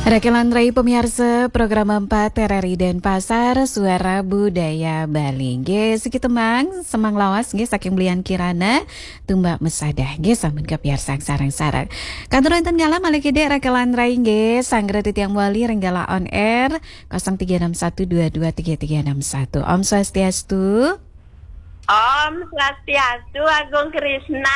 Rekelan Rai pemirsa program 4 TRRI Denpasar Suara Budaya Bali Ge Sekitemang semang lawas ge saking belian kirana tumbak mesadah ge sampun kepiarsak sarang-sarang kantor enten ngala malikide Rekelan Rai ge sanggre titiang wali renggala on air 0361223361. Om Swastiastu. Om Swastiastu Agung Krisna.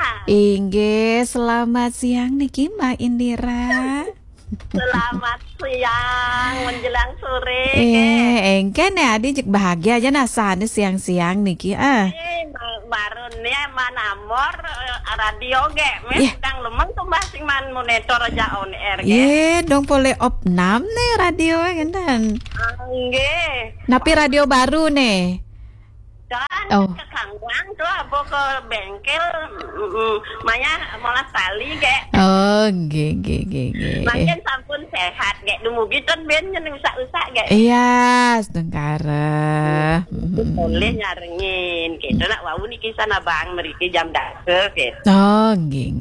Inge selamat siang niki Mbak Indira. Selamat siang menjelang sore. Engke ne adi jek bahagia aja nasane siang-siang niki baru nih manamor radio ge mes sedang lemeng tuh masing man monitor aja on air ge. Dong boleh opnam nih radio kan. Nggih. Napi radio baru nih. Dan ke Kangwang tuh abo ke bengkel maya malah tali ge. Oh, ge. Makin sampun sehat ge dumugi ton ben nyen usak-usak ge. Iya, sedengkara. Boleh nyarengin gitu nak wau niki sana bang mriki jam dake gitu. Oh, ge.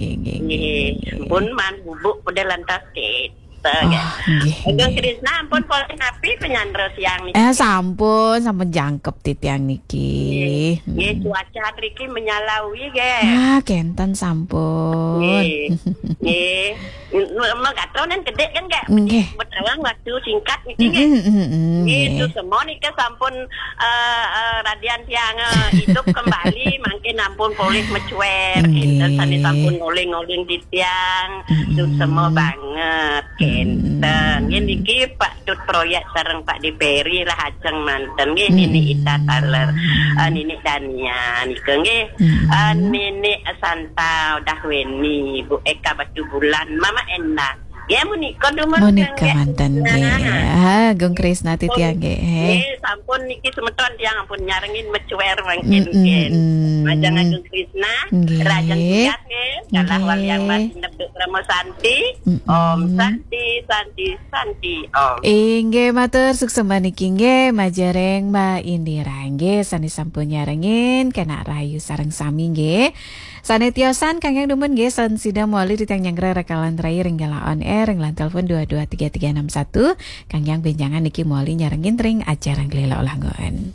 Pun man bubuk pada lantas gitu. Agung Krisna ampun poleh napi penyandra siang niki. Sampun jangkep titiang niki. Nggih cuaca mriki menyalawi ge. Kenten sampun. Nggih. Megatonen gede kan gak? Nggih. Betawang waktu singkat niki nggih. Gitu semua niki sampun radian tiang hidup kembali mangkin ampun poleh mecuer. Enten sane sampun ngoling-ngoling di tiang. Itu semua banget. Enten niki Pak Tut proyek sareng Pak Diperi lah ajeng manten nggih Nini Ita Taler Nini Dania niki nggih Nini Santa Dahweni Bu Eka Batu Bulan Mama Enda ya menika Monika manten nggih Agung Krisna titiang nggih sampun niki semeton tiang ampun nyarengin mecuer mangkin nggih Majang Agung Krisna Rajang Tugas nggih kalah waliang batin Duk Ramo Santi Om Santi Om Inggih matur suksema niki nggih majareng Mbak Indira nggih sani sampun nyarengin kena rayu sareng sami nggih sane tiosan kangge demen nggih son sida moali ditang nyangre Rekalan Rai renggala on air renglan telepon 223361 kang yang benjangan niki moali nyarengin tring acara ngelila ulanggoan.